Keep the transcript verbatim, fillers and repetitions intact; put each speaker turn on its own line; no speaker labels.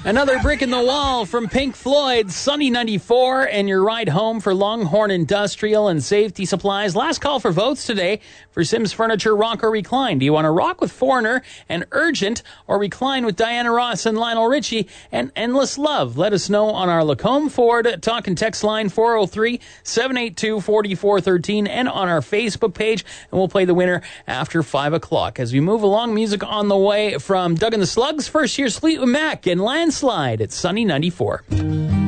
Another brick in the wall from Pink Floyd, Sunny ninety-four, and your ride home for Longhorn Industrial and Safety Supplies. Last call for votes today for Sims Furniture, Rock or Recline. Do you want to rock with Foreigner and Urgent, or recline with Diana Ross and Lionel Richie and Endless Love? Let us know on our Lacombe Ford talk and text line four oh three, seven eight two, four four one three and on our Facebook page, and we'll play the winner after five o'clock. As we move along, music on the way from Doug and the Slugs, first year Fleetwood Mac and Landslide at Sunny ninety-four.